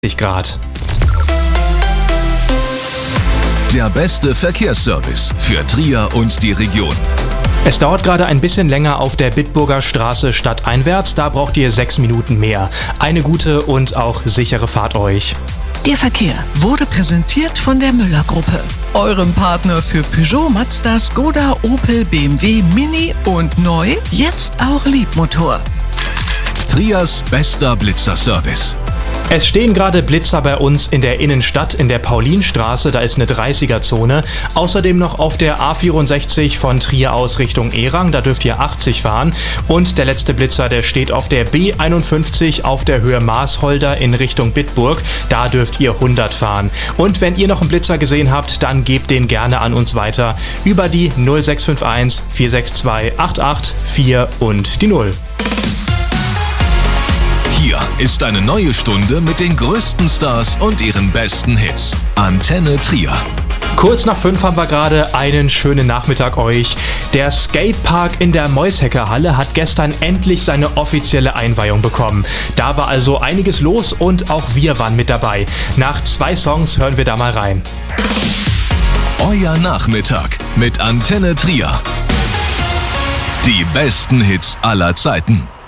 Grad. Der beste Verkehrsservice für Trier und die Region. Es dauert gerade ein bisschen länger auf der Bitburger Straße stadteinwärts, da braucht ihr 6 Minuten mehr. Eine gute und auch sichere Fahrt euch. Der Verkehr wurde präsentiert von der Müller-Gruppe, eurem Partner für Peugeot, Mazda, Skoda, Opel, BMW, Mini und neu, jetzt auch Liebmotor. Triers bester Blitzerservice. Es stehen gerade Blitzer bei uns in der Innenstadt, in der Paulinstraße, da ist eine 30er-Zone. Außerdem noch auf der A64 von Trier aus Richtung Erang, da dürft ihr 80 fahren. Und der letzte Blitzer, der steht auf der B51 auf der Höhe Maasholder in Richtung Bitburg, da dürft ihr 100 fahren. Und wenn ihr noch einen Blitzer gesehen habt, dann gebt den gerne an uns weiter über die 0651 462 884 und die 0. Hier ist eine neue Stunde mit den größten Stars und ihren besten Hits. Antenne Trier. Kurz nach 5 haben wir gerade einen schönen Nachmittag euch. Der Skatepark in der Meushecke-Halle hat gestern endlich seine offizielle Einweihung bekommen. Da war also einiges los und auch wir waren mit dabei. Nach 2 Songs hören wir da mal rein. Euer Nachmittag mit Antenne Trier. Die besten Hits aller Zeiten.